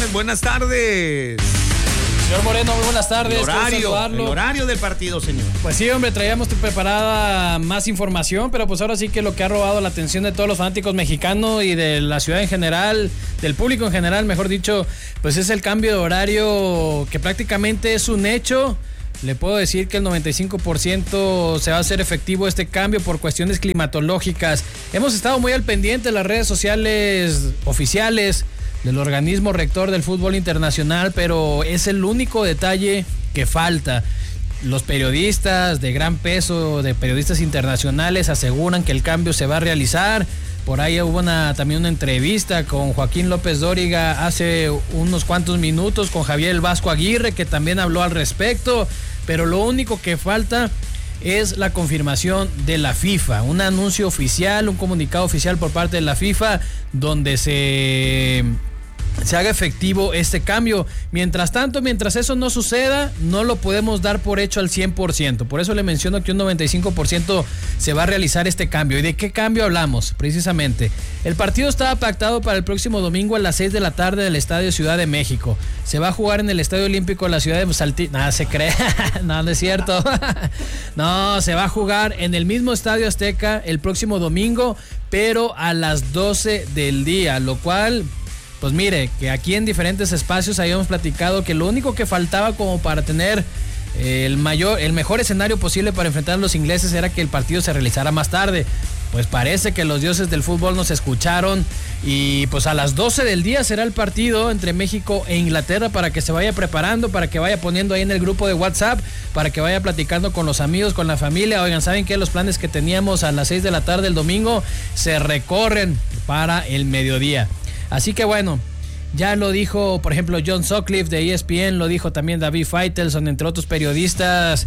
buenas tardes. Señor Moreno, muy buenas tardes. El horario del partido, señor. Pues sí, hombre, traíamos preparada más información, pero pues ahora sí que lo que ha robado la atención de todos los fanáticos mexicanos y de la ciudad en general, del público en general, mejor dicho, pues es el cambio de horario que prácticamente es un hecho. Le puedo decir que el 95% se va a hacer efectivo este cambio por cuestiones climatológicas. Hemos estado muy al pendiente de las redes sociales oficiales del organismo rector del fútbol internacional, pero es el único detalle que falta. Los periodistas de gran peso, de periodistas internacionales, aseguran que el cambio se va a realizar. Por ahí hubo también una entrevista con Joaquín López Dóriga hace unos cuantos minutos, con Javier El Vasco Aguirre, que también habló al respecto, pero lo único que falta es la confirmación de la FIFA, un anuncio oficial, un comunicado oficial por parte de la FIFA, donde se haga efectivo este cambio. Mientras tanto, mientras eso no suceda, no lo podemos dar por hecho al 100%. Por eso le menciono que un 95% se va a realizar este cambio. ¿Y de qué cambio hablamos? Precisamente, el partido estaba pactado para el próximo domingo a las 6 de la tarde del Estadio Ciudad de México. Se va a jugar en el Estadio Olímpico de la ciudad de Saltillo. Nada, se cree. No, no es cierto. No, se va a jugar en el mismo Estadio Azteca el próximo domingo, pero a las 12 del día, lo cual... Pues mire, que aquí en diferentes espacios habíamos platicado que lo único que faltaba como para tener el mejor escenario posible para enfrentar a los ingleses era que el partido se realizara más tarde. Pues parece que los dioses del fútbol nos escucharon y pues a las 12 del día será el partido entre México e Inglaterra, para que se vaya preparando, para que vaya poniendo ahí en el grupo de WhatsApp, para que vaya platicando con los amigos, con la familia. Oigan, ¿saben qué? Los planes que teníamos a las 6 de la tarde el domingo se recorren para el mediodía. Así que bueno, ya lo dijo, por ejemplo, John Sutcliffe de ESPN, lo dijo también David Faitelson, entre otros periodistas,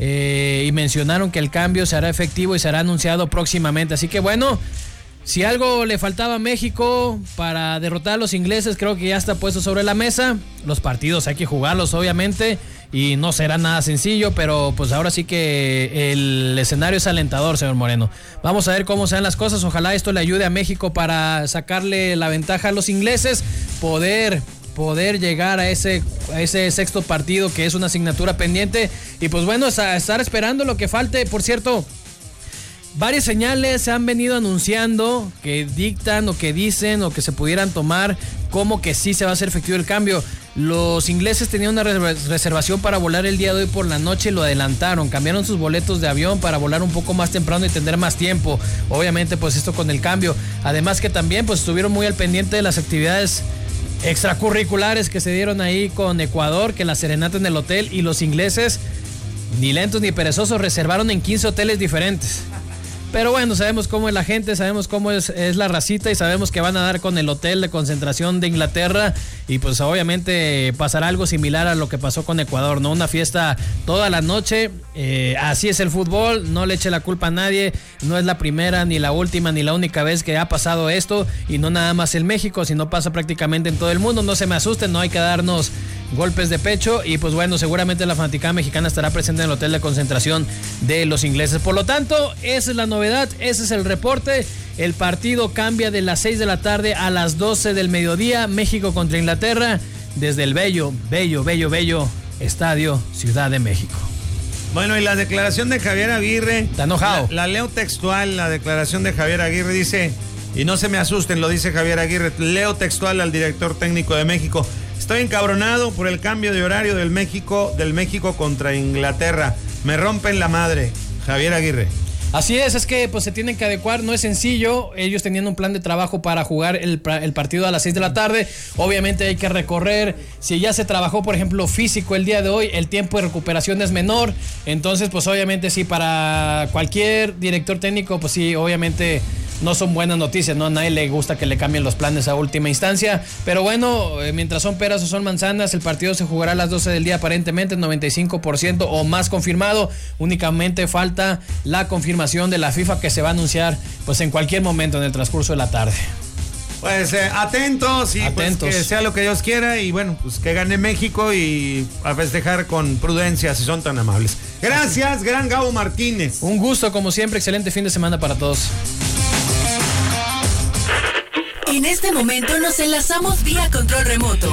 y mencionaron que el cambio se hará efectivo y será anunciado próximamente. Así que bueno, si algo le faltaba a México para derrotar a los ingleses, creo que ya está puesto sobre la mesa. Los partidos hay que jugarlos, obviamente, y no será nada sencillo, pero pues ahora sí que el escenario es alentador, señor Moreno. Vamos a ver cómo se dan las cosas. Ojalá esto le ayude a México para sacarle la ventaja a los ingleses, poder llegar a ese sexto partido, que es una asignatura pendiente. Y pues bueno, a estar esperando lo que falte. Por cierto, varias señales se han venido anunciando que dictan o que dicen o que se pudieran tomar como que sí se va a hacer efectivo el cambio. Los ingleses tenían una reservación para volar el día de hoy por la noche y lo adelantaron, cambiaron sus boletos de avión para volar un poco más temprano y tener más tiempo. Obviamente pues esto con el cambio. Además que también pues estuvieron muy al pendiente de las actividades extracurriculares que se dieron ahí con Ecuador, que la serenata en el hotel, y los ingleses, ni lentos ni perezosos, reservaron en 15 hoteles diferentes. Pero bueno, sabemos cómo es la gente, sabemos cómo es la racita y sabemos que van a dar con el hotel de concentración de Inglaterra, y pues obviamente pasará algo similar a lo que pasó con Ecuador, ¿no? Una fiesta toda la noche, así es el fútbol, no le eche la culpa a nadie, no es la primera, ni la última, ni la única vez que ha pasado esto, y no nada más en México, sino pasa prácticamente en todo el mundo. No se me asusten, no hay que darnos golpes de pecho, y pues bueno, seguramente la fanaticada mexicana estará presente en el hotel de concentración de los ingleses. Por lo tanto, esa es la novedad, ese es el reporte. El partido cambia de las 6 de la tarde a las 12 del mediodía, México contra Inglaterra, desde el bello Estadio Ciudad de México. Bueno, y la declaración de Javier Aguirre, está enojado. La leo textual, la declaración de Javier Aguirre dice, y no se me asusten, lo dice Javier Aguirre, leo textual al director técnico de México: estoy encabronado por el cambio de horario del México contra Inglaterra. Me rompen la madre. Javier Aguirre. Así es que pues se tienen que adecuar, no es sencillo. Ellos tenían un plan de trabajo para jugar el partido a las 6 de la tarde. Obviamente hay que recorrer. Si ya se trabajó, por ejemplo, físico el día de hoy, el tiempo de recuperación es menor. Entonces, pues obviamente sí, para cualquier director técnico, pues sí, obviamente no son buenas noticias, ¿no? A nadie le gusta que le cambien los planes a última instancia. Pero bueno, mientras son peras o son manzanas, el partido se jugará a las 12 del día aparentemente, 95% o más confirmado. Únicamente falta la confirmación de la FIFA, que se va a anunciar pues en cualquier momento en el transcurso de la tarde. Pues atentos y atentos. Pues que sea lo que Dios quiera, y bueno, pues que gane México y a festejar con prudencia si son tan amables. Gracias, gran Gabo Martínez. Un gusto como siempre, excelente fin de semana para todos. En este momento nos enlazamos vía control remoto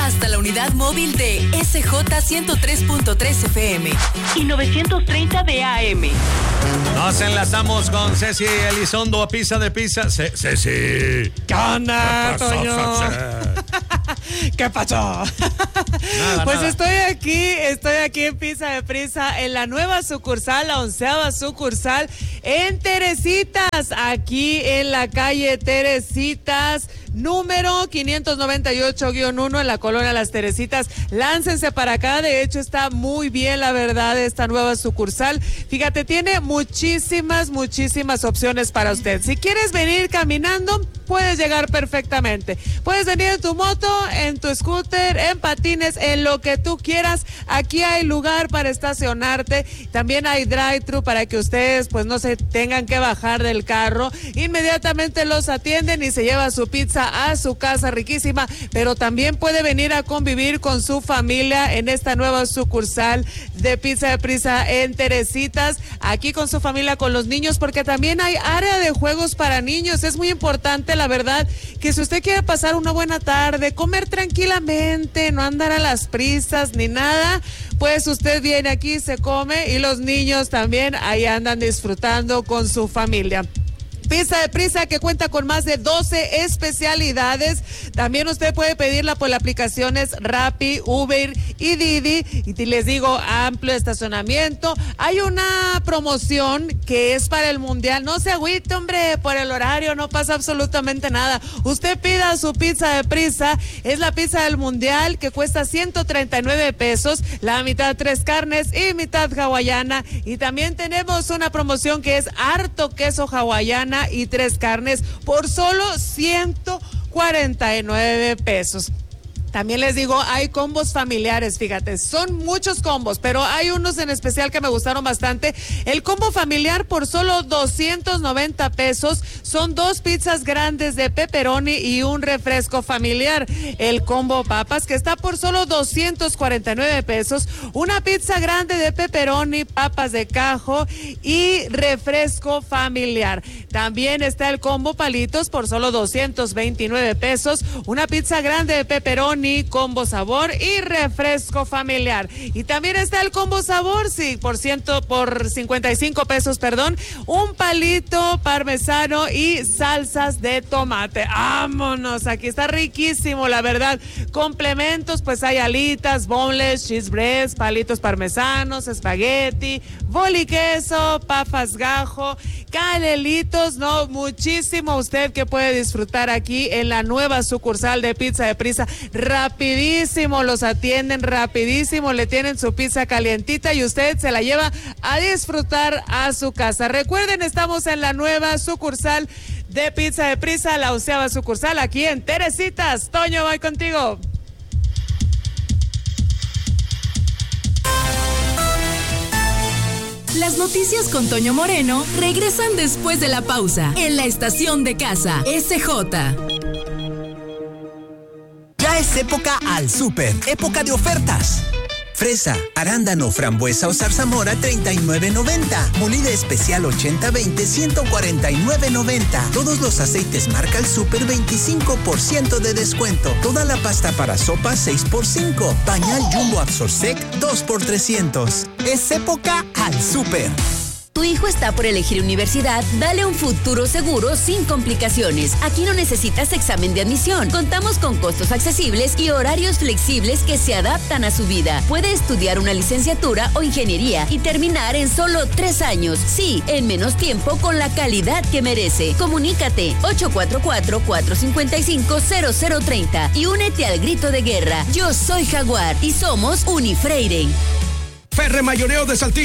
hasta la unidad móvil de SJ 103.3 FM y 930 de AM. Nos enlazamos con Ceci Elizondo a Pizza de Pizza. Ceci. ¿Qué onda, Toño? ¿Qué pasó? Nada, pues nada. Estoy aquí en Pizza de Prisa, en la nueva sucursal, la 11ª sucursal en Teresitas, aquí en la calle Teresitas, número 598-1 en la colonia Las Teresitas. Láncense para acá, de hecho está muy bien, la verdad, esta nueva sucursal. Fíjate, tiene muchísimas opciones para usted. Si quieres venir caminando, puedes llegar perfectamente. Puedes venir en tu moto, en tu scooter, en patines, en lo que tú quieras. Aquí hay lugar para estacionarte. También hay drive-thru para que ustedes pues no se tengan que bajar del carro. Inmediatamente los atienden y se lleva su pizza a su casa riquísima, pero también puede venir a convivir con su familia en esta nueva sucursal de Pizza de Prisa en Teresitas, aquí con su familia, con los niños, porque también hay área de juegos para niños. Es muy importante, la verdad, que si usted quiere pasar una buena tarde, comer tranquilamente, no andar a las prisas ni nada, pues usted viene aquí, se come y los niños también ahí andan disfrutando con su familia. Pizza de Prisa, que cuenta con más de 12 especialidades. También usted puede pedirla por las aplicaciones Rappi, Uber y Didi. Y les digo, amplio estacionamiento. Hay una promoción que es para el Mundial. No se agüite, hombre, por el horario, no pasa absolutamente nada. Usted pida su Pizza de Prisa. Es la pizza del Mundial, que cuesta 139 pesos. La mitad 3 carnes y mitad hawaiana. Y también tenemos una promoción que es harto queso hawaiana y 3 carnes por solo 149 pesos. También les digo, hay combos familiares, fíjate, son muchos combos, pero hay unos en especial que me gustaron bastante. El combo familiar por solo 290 pesos, son 2 pizzas grandes de pepperoni y un refresco familiar. El combo papas, que está por solo 249 pesos, una pizza grande de pepperoni, papas de cajo y refresco familiar. También está el combo palitos por solo 229 pesos, una pizza grande de pepperoni, combo sabor y refresco familiar. Y también está el combo sabor, sí, por 55 pesos, un palito parmesano y salsas de tomate. ¡Vámonos! Aquí está riquísimo, la verdad. Complementos, pues hay alitas, boneless, cheese breast, palitos parmesanos, espagueti, boli queso, papas gajo, canelitos, no, muchísimo usted que puede disfrutar aquí en la nueva sucursal de Pizza de Prisa. Rapidísimo los atienden, rapidísimo le tienen su pizza calientita y usted se la lleva a disfrutar a su casa. Recuerden, estamos en la nueva sucursal de Pizza de Prisa, la 11ª sucursal aquí en Teresitas. Toño, voy contigo. Las noticias con Toño Moreno regresan después de la pausa en la estación de casa SJ. Ya es época al súper, época de ofertas. Fresa, arándano, frambuesa o zarzamora, $39.90. Molida especial 80-20, $149.90. Todos los aceites marca el súper, 25% de descuento. Toda la pasta para sopa, 6x5. Pañal Jumbo Absorsec, 2x300. Es época al súper. Tu hijo está por elegir universidad, dale un futuro seguro sin complicaciones. Aquí no necesitas examen de admisión. Contamos con costos accesibles y horarios flexibles que se adaptan a su vida. Puede estudiar una licenciatura o ingeniería y terminar en solo 3 años. Sí, en menos tiempo con la calidad que merece. Comunícate 844-455-0030 y únete al grito de guerra. Yo soy Jaguar y somos Unifreire. Ferre Mayoreo de Saltillo